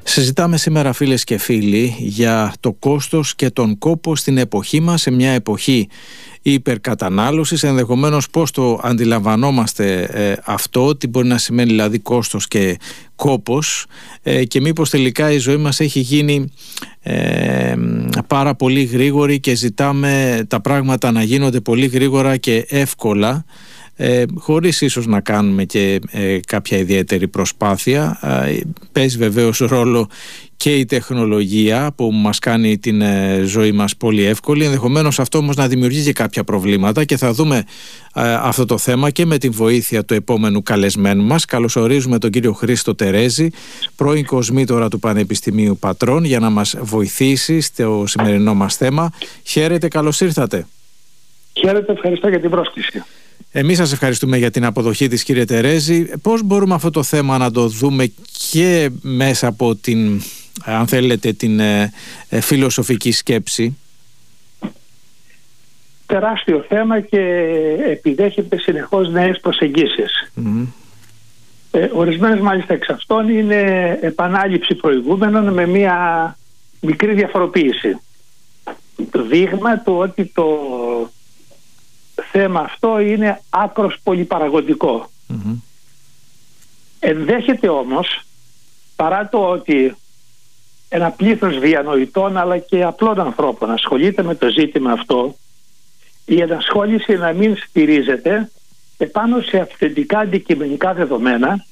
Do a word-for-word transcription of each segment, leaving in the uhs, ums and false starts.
Συζητάμε σήμερα, φίλες και φίλοι, για το κόστος και τον κόπο στην εποχή μας, σε μια εποχή υπερκατανάλωσης. Ενδεχομένως πώς το αντιλαμβανόμαστε ε, αυτό, τι μπορεί να σημαίνει δηλαδή κόστος και κόπος, ε, και μήπως τελικά η ζωή μας έχει γίνει ε, πάρα πολύ γρήγορη και ζητάμε τα πράγματα να γίνονται πολύ γρήγορα και εύκολα, Ε, χωρίς ίσως να κάνουμε και ε, κάποια ιδιαίτερη προσπάθεια. Ε, παίζει βεβαίως ρόλο και η τεχνολογία που μας κάνει την ε, ζωή μας πολύ εύκολη. Ενδεχομένως αυτό όμως να δημιουργεί και κάποια προβλήματα, και θα δούμε ε, αυτό το θέμα και με την βοήθεια του επόμενου καλεσμένου μας. Καλωσορίζουμε τον κύριο Χρήστο Τερέζη, πρώην κοσμήτορα του Πανεπιστημίου Πατρών, για να μας βοηθήσει στο σημερινό μας θέμα. Χαίρετε, καλώς ήρθατε. Χαίρετε, ευχαριστώ για την πρόσκληση. Εμείς σας ευχαριστούμε για την αποδοχή της, κύριε Τερέζη. Πώς μπορούμε αυτό το θέμα να το δούμε και μέσα από την, αν θέλετε, την ε, ε, φιλοσοφική σκέψη? Τεράστιο θέμα και επιδέχεται συνεχώς νέες προσεγγίσεις. Mm-hmm. Ε, ορισμένες μάλιστα εξ αυτών είναι επανάληψη προηγούμενων με μια μικρή διαφοροποίηση. Το δείγμα του ότι το θέμα αυτό είναι άκρος πολυπαραγωγικό. Mm-hmm. Ενδέχεται όμως, παρά το ότι ένα πλήθος διανοητών αλλά και απλών ανθρώπων ασχολείται με το ζήτημα αυτό, η ενασχόληση να μην στηρίζεται επάνω σε αυθεντικά αντικειμενικά δεδομένα,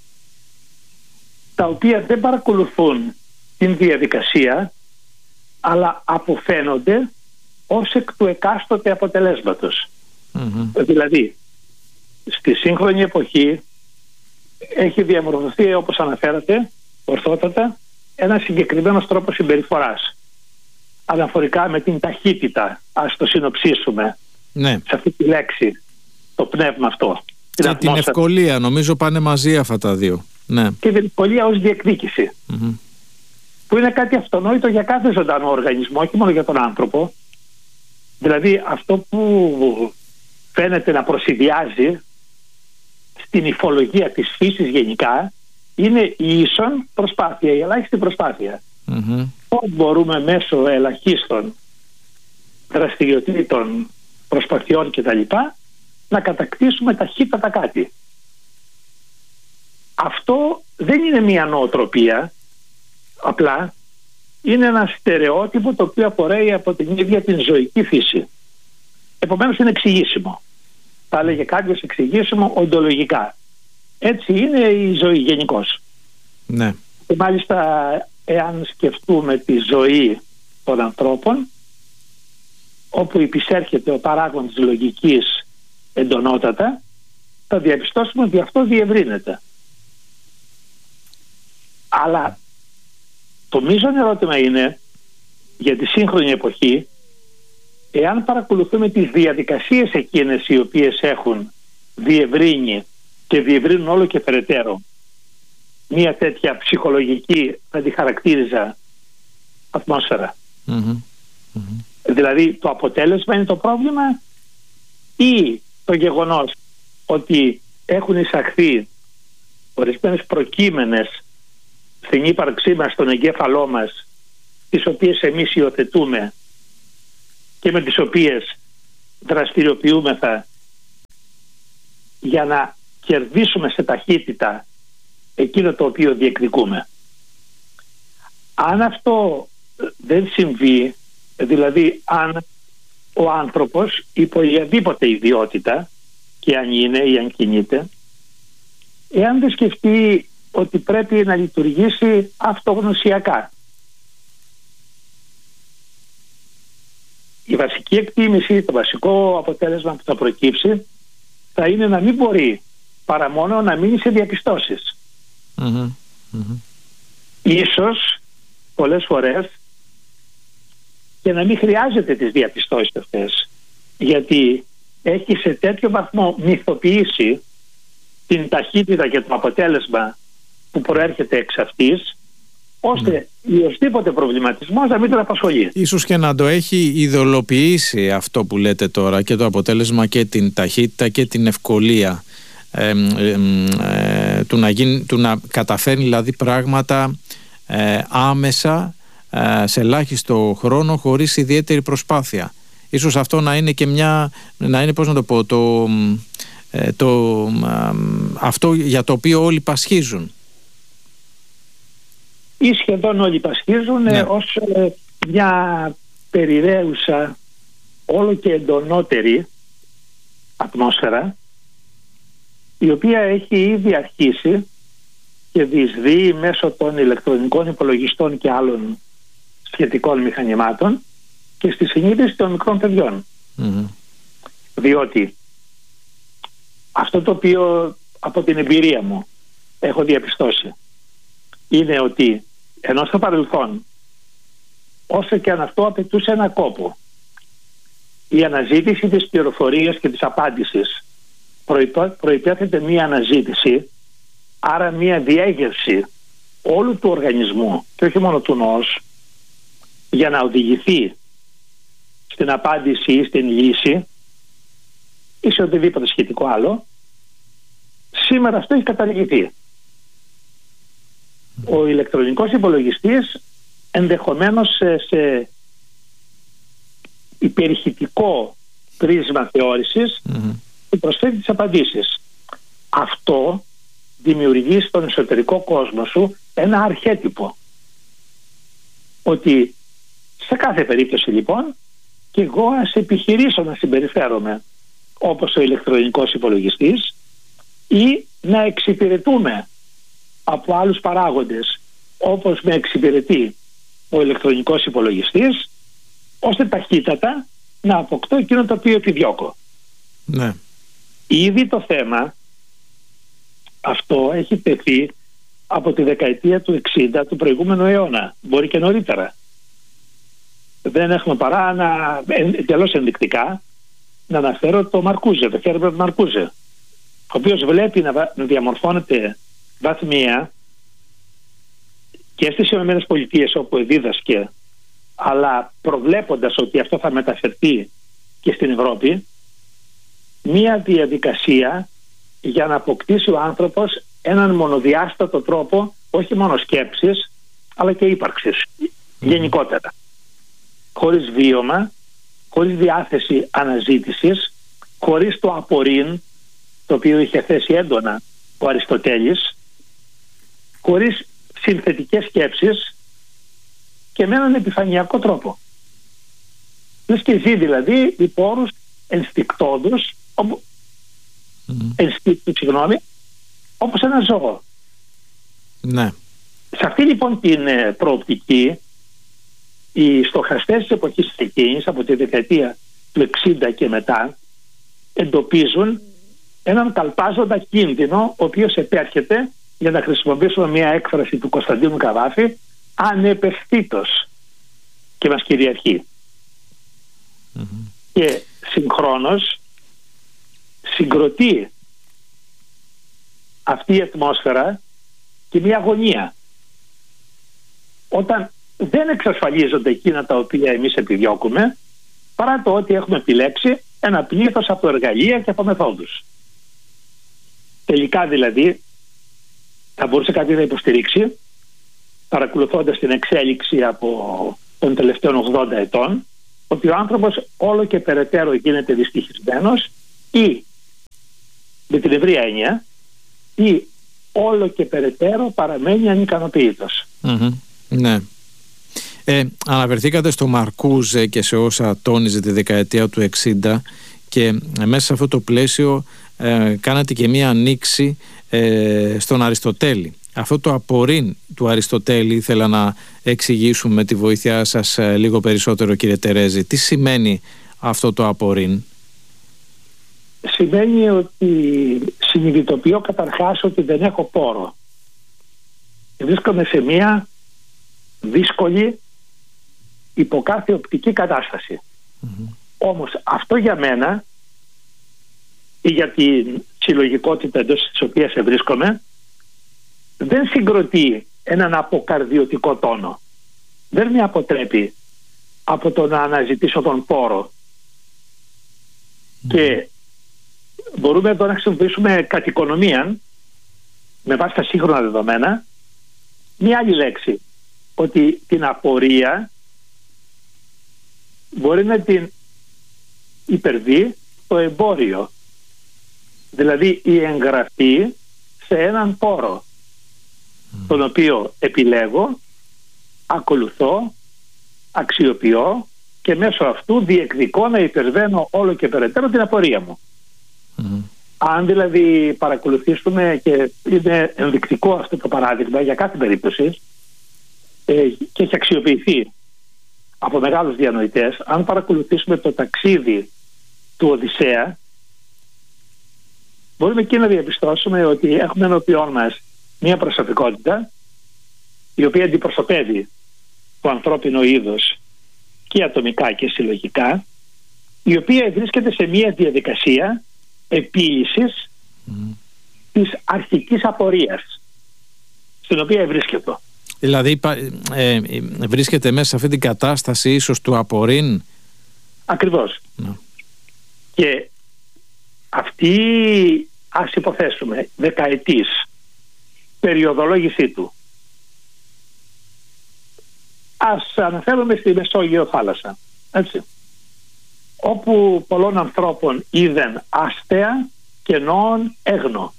τα οποία δεν παρακολουθούν την διαδικασία αλλά αποφαίνονται ως εκ του εκάστοτε αποτελέσματος. Mm-hmm. Δηλαδή, στη σύγχρονη εποχή έχει διαμορφωθεί, όπως αναφέρατε ορθότατα, ένα συγκεκριμένος τρόπος συμπεριφοράς αναφορικά με την ταχύτητα. Ας το συνοψίσουμε, ναι, σε αυτή τη λέξη, το πνεύμα αυτό. Και την, την ευκολία, νομίζω πάνε μαζί αυτά τα δύο. Ναι. Και την ευκολία ως διεκδίκηση, mm-hmm. που είναι κάτι αυτονόητο για κάθε ζωντανό οργανισμό, όχι μόνο για τον άνθρωπο. Δηλαδή αυτό που φαίνεται να προσηδιάζει στην υφολογία της φύσης γενικά είναι η ίσον προσπάθεια, η ελάχιστη προσπάθεια. Mm-hmm. Πώς μπορούμε μέσω ελαχίστων δραστηριοτήτων, προσπαθειών κτλ. Να κατακτήσουμε ταχύτατα κάτι. Αυτό δεν είναι μια νοοτροπία, απλά είναι ένα στερεότυπο το οποίο απορρέει από την ίδια την ζωική φύση. Επομένως είναι εξηγήσιμο. Θα έλεγε κάποιος εξηγήσιμο οντολογικά. Έτσι είναι η ζωή γενικώς. Ναι. Και μάλιστα εάν σκεφτούμε τη ζωή των ανθρώπων, όπου υπησέρχεται ο παράγων της λογικής εντονότατα, θα διαπιστώσουμε ότι αυτό διευρύνεται. Αλλά το μείζον ερώτημα είναι, για τη σύγχρονη εποχή, εάν παρακολουθούμε τις διαδικασίες εκείνες οι οποίες έχουν διευρύνει και διευρύνουν όλο και περαιτέρω μια τέτοια ψυχολογική, θα τη χαρακτήριζα, ατμόσφαιρα. Mm-hmm. Mm-hmm. Δηλαδή το αποτέλεσμα είναι το πρόβλημα ή το γεγονός ότι έχουν εισαχθεί ορισμένες προκείμενες στην ύπαρξή μας, στον εγκέφαλό μας, τις οποίες εμείς υιοθετούμε και με τις οποίες δραστηριοποιούμεθα για να κερδίσουμε σε ταχύτητα εκείνο το οποίο διεκδικούμε. Αν αυτό δεν συμβεί, δηλαδή αν ο άνθρωπος υπό οποιαδήποτε ιδιότητα, και αν είναι ή αν κινείται, εάν δεν σκεφτεί ότι πρέπει να λειτουργήσει αυτογνωσιακά, η βασική εκτίμηση, το βασικό αποτέλεσμα που θα προκύψει θα είναι να μην μπορεί παρά μόνο να μείνει σε διαπιστώσεις. Mm-hmm. Mm-hmm. Ίσως πολλές φορές και να μην χρειάζεται τις διαπιστώσεις αυτές, γιατί έχει σε τέτοιο βαθμό μυθοποιήσει την ταχύτητα και το αποτέλεσμα που προέρχεται εξ αυτής, ώστε mm. οποιοσδήποτε προβληματισμός να μην τον απασχολεί. Ίσως και να το έχει ιδεολογοποιήσει αυτό που λέτε τώρα, και το αποτέλεσμα και την ταχύτητα και την ευκολία ε, ε, ε, του, να γίνει, του να καταφέρνει δηλαδή πράγματα ε, άμεσα, ε, σε ελάχιστο χρόνο, χωρίς ιδιαίτερη προσπάθεια. Ίσως αυτό να είναι και μια, να είναι, πώς να το πω, το, ε, το, ε, αυτό για το οποίο όλοι πασχίζουν. Ή σχεδόν όλοι πασχίζουν, ναι. ε, ως ε, μια περιραίουσα, όλο και εντονότερη ατμόσφαιρα, η οποία έχει ήδη αρχίσει και διεισδύει μέσω των ηλεκτρονικών υπολογιστών και άλλων σχετικών μηχανημάτων και στη συνείδηση των μικρών παιδιών. Mm-hmm. Διότι αυτό το οποίο από την εμπειρία μου έχω διαπιστώσει είναι ότι ενώ στο παρελθόν, όσο και αν αυτό απαιτούσε ένα κόπο, η αναζήτηση της πληροφορίας και της απάντησης προϋπέθεται μία αναζήτηση, άρα μία διέγερση όλου του οργανισμού και όχι μόνο του νόος, για να οδηγηθεί στην απάντηση ή στην λύση ή σε οτιδήποτε σχετικό άλλο. Σήμερα αυτό έχει καταργηθεί. Ο ηλεκτρονικός υπολογιστής ενδεχομένως σε, σε υπερηχητικό πρίσμα θεώρησης mm-hmm. προσθέτει τις απαντήσεις. Αυτό δημιουργεί στον εσωτερικό κόσμο σου ένα αρχέτυπο, ότι σε κάθε περίπτωση λοιπόν και εγώ ας επιχειρήσω να συμπεριφέρομαι όπως ο ηλεκτρονικός υπολογιστής ή να εξυπηρετούμε από άλλους παράγοντες όπως με εξυπηρετεί ο ηλεκτρονικός υπολογιστής, ώστε ταχύτατα να αποκτώ εκείνο το οποίο επιδιώκω. Ναι. Ήδη το θέμα αυτό έχει τεθεί από τη δεκαετία του εξήντα του προηγούμενου αιώνα, μπορεί και νωρίτερα. Δεν έχουμε παρά να, εντελώς ενδεικτικά, να αναφέρω το Μαρκούζε, το Χέρμπερτ Μαρκούζε, ο οποίος βλέπει να διαμορφώνεται βαθμία και στις Ηνωμένες Πολιτείες όπου δίδασκε, αλλά προβλέποντας ότι αυτό θα μεταφερθεί και στην Ευρώπη, μία διαδικασία για να αποκτήσει ο άνθρωπος έναν μονοδιάστατο τρόπο όχι μόνο σκέψης αλλά και ύπαρξης γενικότερα, χωρίς βίωμα, χωρίς διάθεση αναζήτησης, χωρίς το απορρίν το οποίο είχε θέσει έντονα ο Αριστοτέλης, χωρίς συνθετικές σκέψεις και με έναν επιφανειακό τρόπο. Λες και ζει δηλαδή υπό όρους ενστικτόδους, όπου, mm. ενστίκτου, συγγνώμη, όπως ένα ζώο. Ναι. Σε αυτή λοιπόν την προοπτική, οι στοχαστές της εποχής εκείνης, από τη δεκαετία του εξήντα και μετά, εντοπίζουν έναν καλπάζοντα κίνδυνο, ο οποίος επέρχεται, για να χρησιμοποιήσουμε μια έκφραση του Κωνσταντίνου Καβάφη, ανεπαισθήτως και μας κυριαρχεί. Mm-hmm. Και συγχρόνως συγκροτεί αυτή η ατμόσφαιρα και μια αγωνία. Όταν δεν εξασφαλίζονται εκείνα τα οποία εμείς επιδιώκουμε, παρά το ότι έχουμε επιλέξει ένα πλήθος από εργαλεία και από μεθόδους. Τελικά δηλαδή θα μπορούσε κάτι να υποστηρίξει, παρακολουθώντας την εξέλιξη από των τελευταίων ογδόντα ετών, ότι ο άνθρωπος όλο και περαιτέρω γίνεται δυστυχισμένος ή, με την ευρία έννοια, ή όλο και περαιτέρω παραμένει ανικανοποιητός. Mm-hmm. Ναι. Ε, αναφερθήκατε στο Μαρκούζε και σε όσα τόνιζε τη δεκαετία του εξήντα και μέσα σε αυτό το πλαίσιο ε, κάνατε και μία ανοίξη ε, στον Αριστοτέλη. Αυτό το απορρίν του Αριστοτέλη ήθελα να εξηγήσουμε με τη βοήθειά σας ε, λίγο περισσότερο, κύριε Τερέζη. Τι σημαίνει αυτό το απορρίν? Σημαίνει ότι συνειδητοποιώ καταρχάς ότι δεν έχω πόρο. Βρίσκομαι σε μία δύσκολη υπό κάθε οπτική κατάσταση. Mm-hmm. Όμως αυτό για μένα ή για την συλλογικότητα εντός της οποίας βρίσκομαι δεν συγκροτεί έναν αποκαρδιωτικό τόνο. Δεν με αποτρέπει από το να αναζητήσω τον πόρο. Mm-hmm. Και μπορούμε εδώ να χρησιμοποιήσουμε κατ' οικονομίαν, με βάση τα σύγχρονα δεδομένα, μία άλλη λέξη. ότι την απορία μπορεί να την υπερβεί το εμπόριο. Δηλαδή η εγγραφή σε έναν πόρο, mm. τον οποίο επιλέγω, ακολουθώ, αξιοποιώ και μέσω αυτού διεκδικώ να υπερβαίνω όλο και περαιτέρω την απορία μου. Mm. Αν δηλαδή παρακολουθήσουμε, και είναι ενδεικτικό αυτό το παράδειγμα για κάθε περίπτωση ε, και έχει αξιοποιηθεί από μεγάλους διανοητές, αν παρακολουθήσουμε το ταξίδι του Οδυσσέα, μπορούμε εκεί να διαπιστώσουμε ότι έχουμε ενώπιόν μας μια προσωπικότητα η οποία αντιπροσωπεύει το ανθρώπινο είδος και ατομικά και συλλογικά, η οποία βρίσκεται σε μια διαδικασία επίλυσης mm. της αρχικής απορίας στην οποία βρίσκεται. Δηλαδή ε, βρίσκεται μέσα σε αυτή την κατάσταση ίσως του απορρήν. Ακριβώς. Mm. Και αυτή, ας υποθέσουμε, δεκαετής περιοδολόγησή του, ας αναφέρουμε στη Μεσόγειο θάλασσα, έτσι, όπου πολλών ανθρώπων είδεν αστέα κενών έγνο.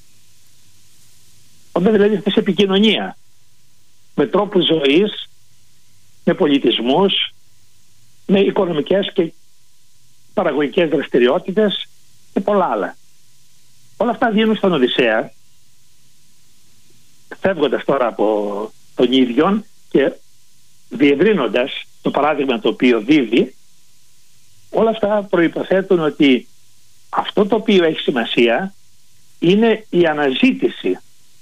Όταν δηλαδή σε επικοινωνία με τρόπους ζωής, με πολιτισμούς, με οικονομικές και παραγωγικές δραστηριότητες και πολλά άλλα. Όλα αυτά βγαίνουν στον Οδυσσέα, φεύγοντας τώρα από τον ίδιον και διευρύνοντας το παράδειγμα το οποίο δίδει. Όλα αυτά προϋποθέτουν ότι αυτό το οποίο έχει σημασία είναι η αναζήτηση,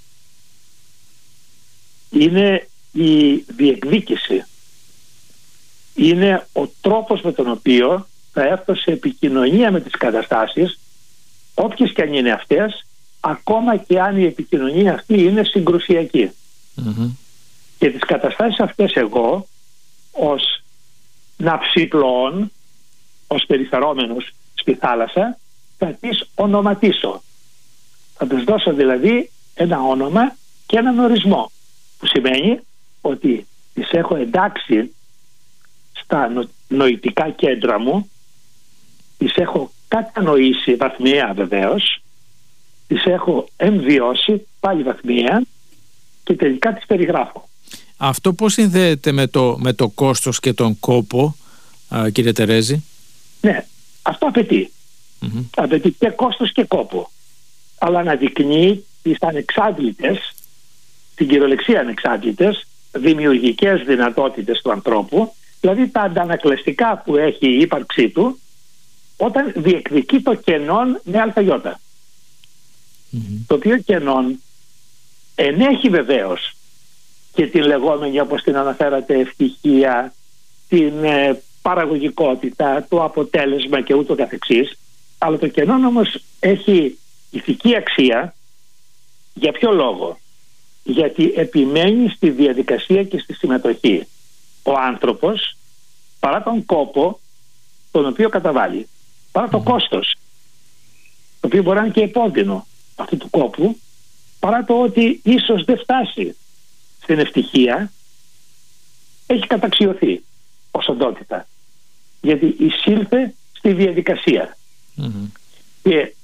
είναι η διεκδίκηση, είναι ο τρόπος με τον οποίο θα έρθω σε επικοινωνία με τις καταστάσεις, όποιες και αν είναι αυτές, ακόμα και αν η επικοινωνία αυτή είναι συγκρουσιακή. Mm-hmm. Και τις καταστάσεις αυτές εγώ ως ναυσιπλοών, ως περιφερόμενος στη θάλασσα, θα τις ονοματίσω. Θα τις δώσω δηλαδή ένα όνομα και έναν ορισμό, που σημαίνει ότι τις έχω εντάξει στα νο, νοητικά κέντρα μου, τις έχω κατανοήσει βαθμιαία βεβαίως, τις έχω εμβιώσει πάλι βαθμιαία και τελικά τις περιγράφω. Αυτό πώς συνδέεται με το, με το κόστος και τον κόπο, α, κύριε Τερέζη? Ναι, αυτό απαιτεί. Mm-hmm. Απαιτεί και κόστος και κόπο. Αλλά αναδεικνύει τις ανεξάντλητες, την κυριολεξία ανεξάντλητες, δημιουργικές δυνατότητες του ανθρώπου, δηλαδή τα αντανακλαστικά που έχει η ύπαρξή του όταν διεκδικεί το κενόν με αλφαγιώτα. Mm-hmm. Το οποίο κενόν ενέχει βεβαίως και την λεγόμενη, όπως την αναφέρατε, ευτυχία, την ε, παραγωγικότητα, το αποτέλεσμα και ούτω καθεξής, αλλά το κενόν όμως έχει ηθική αξία. Για ποιο λόγο? Γιατί επιμένει στη διαδικασία και στη συμμετοχή ο άνθρωπος, παρά τον κόπο τον οποίο καταβάλει, παρά το κόστος, το οποίο μπορεί να είναι και επώδυνο αυτού του κόπου, παρά το ότι ίσως δεν φτάσει στην ευτυχία, έχει καταξιωθεί ως οντότητα, γιατί εισήλθε στη διαδικασία. Mm-hmm. Και